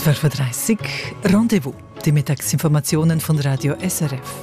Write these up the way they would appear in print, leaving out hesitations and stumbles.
12.30 Uhr Rendezvous, die Mittagsinformationen von Radio SRF.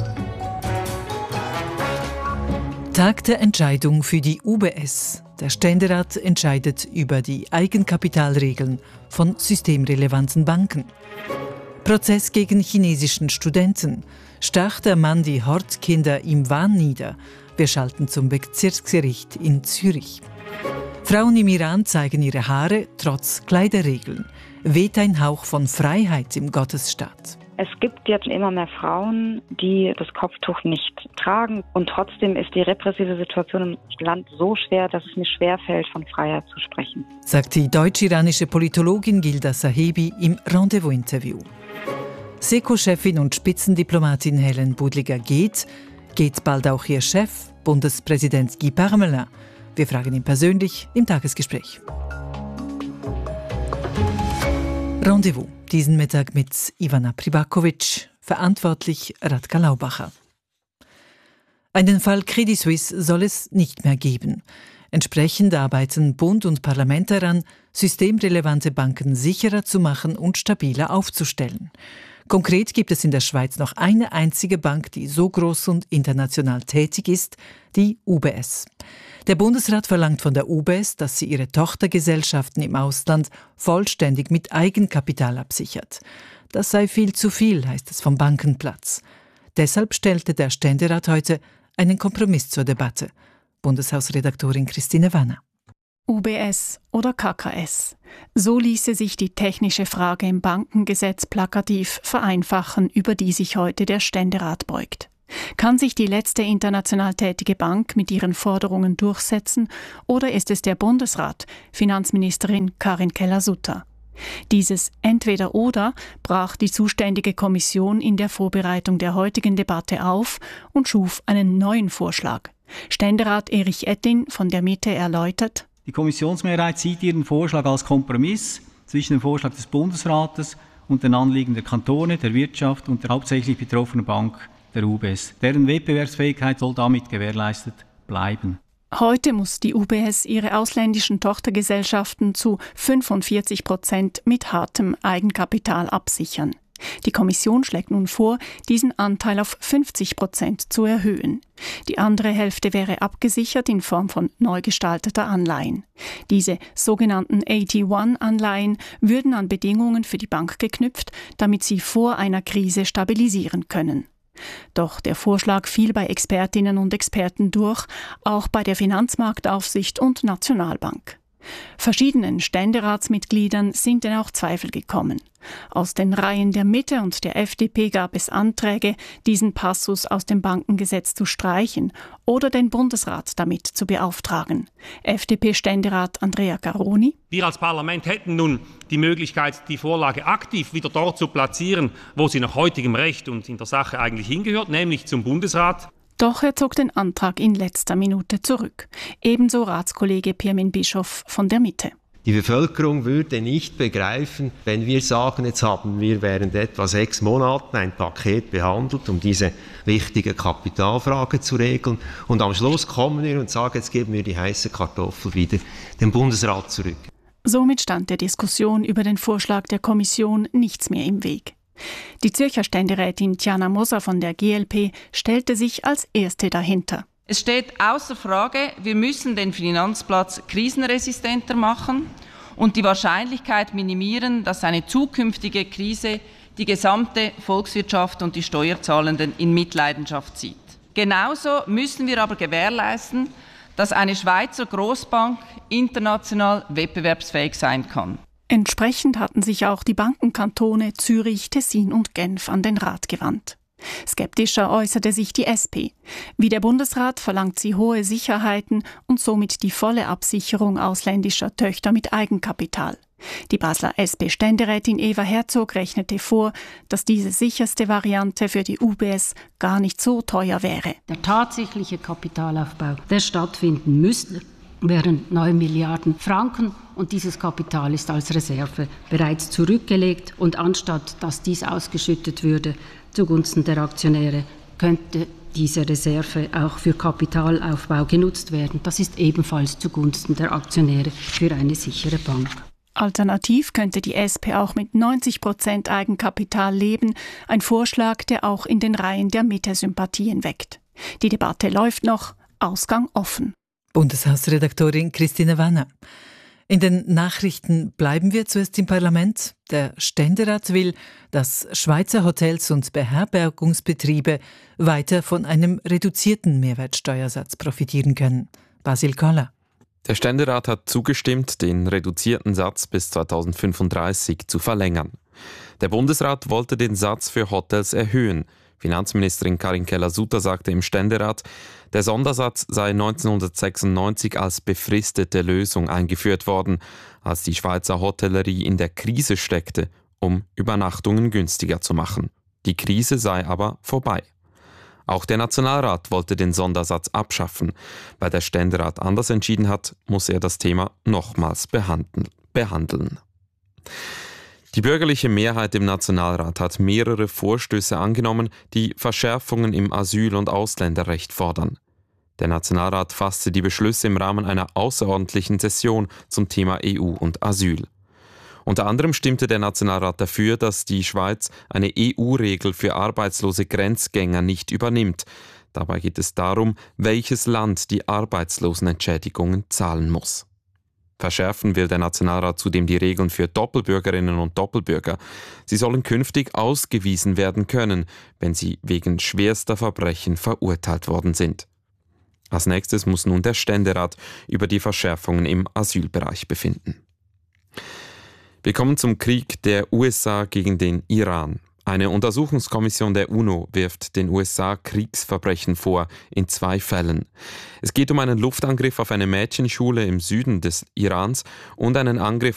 Tag der Entscheidung für die UBS. Der Ständerat entscheidet über die Eigenkapitalregeln von systemrelevanten Banken. Prozess gegen chinesischen Studenten. Stach der Mann die Hortkinder im Wahn nieder. Wir schalten zum Bezirksgericht in Zürich. Frauen im Iran zeigen ihre Haare trotz Kleiderregeln. Weht ein Hauch von Freiheit im Gottesstaat. Es gibt jetzt immer mehr Frauen, die das Kopftuch nicht tragen. Und trotzdem ist die repressive Situation im Land so schwer, dass es mir schwerfällt, von Freiheit zu sprechen. Sagt die deutsch-iranische Politologin Gilda Sahebi im Rendezvous-Interview. SECO-Chefin und Spitzendiplomatin Helen Budliger geht bald auch ihr Chef, Bundespräsident Guy Parmelin. Wir fragen ihn persönlich im Tagesgespräch. Rendezvous, diesen Mittag mit Ivana Pribakovic, verantwortlich Radka Laubacher. Einen Fall Credit Suisse soll es nicht mehr geben. Entsprechend arbeiten Bund und Parlament daran, systemrelevante Banken sicherer zu machen und stabiler aufzustellen. Konkret gibt es in der Schweiz noch eine einzige Bank, die so groß und international tätig ist, die UBS. Der Bundesrat verlangt von der UBS, dass sie ihre Tochtergesellschaften im Ausland vollständig mit Eigenkapital absichert. Das sei viel zu viel, heißt es vom Bankenplatz. Deshalb stellte der Ständerat heute einen Kompromiss zur Debatte. Bundeshausredaktorin Christine Wanner. UBS oder KKS. So ließe sich die technische Frage im Bankengesetz plakativ vereinfachen, über die sich heute der Ständerat beugt. Kann sich die letzte international tätige Bank mit ihren Forderungen durchsetzen oder ist es der Bundesrat, Finanzministerin Karin Keller-Sutter? Dieses Entweder-Oder brach die zuständige Kommission in der Vorbereitung der heutigen Debatte auf und schuf einen neuen Vorschlag. Ständerat Erich Ettin von der Mitte erläutert: Die Kommissionsmehrheit sieht ihren Vorschlag als Kompromiss zwischen dem Vorschlag des Bundesrates und den Anliegen der Kantone, der Wirtschaft und der hauptsächlich betroffenen Bank, der UBS. Deren Wettbewerbsfähigkeit soll damit gewährleistet bleiben. Heute muss die UBS ihre ausländischen Tochtergesellschaften zu 45% mit hartem Eigenkapital absichern. Die Kommission schlägt nun vor, diesen Anteil auf 50% zu erhöhen. Die andere Hälfte wäre abgesichert in Form von neu gestalteter Anleihen. Diese sogenannten AT1-Anleihen würden an Bedingungen für die Bank geknüpft, damit sie vor einer Krise stabilisieren können. Doch der Vorschlag fiel bei Expertinnen und Experten durch, auch bei der Finanzmarktaufsicht und Nationalbank. Verschiedenen Ständeratsmitgliedern sind denn auch Zweifel gekommen. Aus den Reihen der Mitte und der FDP gab es Anträge, diesen Passus aus dem Bankengesetz zu streichen oder den Bundesrat damit zu beauftragen. FDP-Ständerat Andrea Caroni: Wir als Parlament hätten nun die Möglichkeit, die Vorlage aktiv wieder dort zu platzieren, wo sie nach heutigem Recht und in der Sache eigentlich hingehört, nämlich zum Bundesrat. Doch er zog den Antrag in letzter Minute zurück. Ebenso Ratskollege Pirmin Bischoff von der Mitte. Die Bevölkerung würde nicht begreifen, wenn wir sagen, jetzt haben wir während etwa 6 Monaten ein Paket behandelt, um diese wichtige Kapitalfrage zu regeln. Und am Schluss kommen wir und sagen, jetzt geben wir die heiße Kartoffel wieder dem Bundesrat zurück. Somit stand der Diskussion über den Vorschlag der Kommission nichts mehr im Weg. Die Zürcher Ständerätin Tiana Moser von der GLP stellte sich als Erste dahinter. Es steht außer Frage, wir müssen den Finanzplatz krisenresistenter machen und die Wahrscheinlichkeit minimieren, dass eine zukünftige Krise die gesamte Volkswirtschaft und die Steuerzahlenden in Mitleidenschaft zieht. Genauso müssen wir aber gewährleisten, dass eine Schweizer Großbank international wettbewerbsfähig sein kann. Entsprechend hatten sich auch die Bankenkantone Zürich, Tessin und Genf an den Rat gewandt. Skeptischer äußerte sich die SP. Wie der Bundesrat verlangt sie hohe Sicherheiten und somit die volle Absicherung ausländischer Töchter mit Eigenkapital. Die Basler SP-Ständerätin Eva Herzog rechnete vor, dass diese sicherste Variante für die UBS gar nicht so teuer wäre. Der tatsächliche Kapitalaufbau, der stattfinden müsste, wären 9 Milliarden Franken und dieses Kapital ist als Reserve bereits zurückgelegt und anstatt dass dies ausgeschüttet würde zugunsten der Aktionäre, könnte diese Reserve auch für Kapitalaufbau genutzt werden. Das ist ebenfalls zugunsten der Aktionäre für eine sichere Bank. Alternativ könnte die SP auch mit 90% Eigenkapital leben, ein Vorschlag, der auch in den Reihen der Mitte Sympathien weckt. Die Debatte läuft noch, Ausgang offen. Bundeshausredaktorin Christine Wanner. In den Nachrichten bleiben wir zuerst im Parlament. Der Ständerat will, dass Schweizer Hotels und Beherbergungsbetriebe weiter von einem reduzierten Mehrwertsteuersatz profitieren können. Basil Koller. Der Ständerat hat zugestimmt, den reduzierten Satz bis 2035 zu verlängern. Der Bundesrat wollte den Satz für Hotels erhöhen. Finanzministerin Karin Keller-Sutter sagte im Ständerat, der Sondersatz sei 1996 als befristete Lösung eingeführt worden, als die Schweizer Hotellerie in der Krise steckte, um Übernachtungen günstiger zu machen. Die Krise sei aber vorbei. Auch der Nationalrat wollte den Sondersatz abschaffen. Weil der Ständerat anders entschieden hat, muss er das Thema nochmals behandeln. Die bürgerliche Mehrheit im Nationalrat hat mehrere Vorstöße angenommen, die Verschärfungen im Asyl- und Ausländerrecht fordern. Der Nationalrat fasste die Beschlüsse im Rahmen einer außerordentlichen Session zum Thema EU und Asyl. Unter anderem stimmte der Nationalrat dafür, dass die Schweiz eine EU-Regel für arbeitslose Grenzgänger nicht übernimmt. Dabei geht es darum, welches Land die Arbeitslosenentschädigungen zahlen muss. Verschärfen will der Nationalrat zudem die Regeln für Doppelbürgerinnen und Doppelbürger. Sie sollen künftig ausgewiesen werden können, wenn sie wegen schwerster Verbrechen verurteilt worden sind. Als nächstes muss nun der Ständerat über die Verschärfungen im Asylbereich befinden. Wir kommen zum Krieg der USA gegen den Iran. Eine Untersuchungskommission der UNO wirft den USA Kriegsverbrechen vor, in 2 Fällen. Es geht um einen Luftangriff auf eine Mädchenschule im Süden des Irans und einen Angriff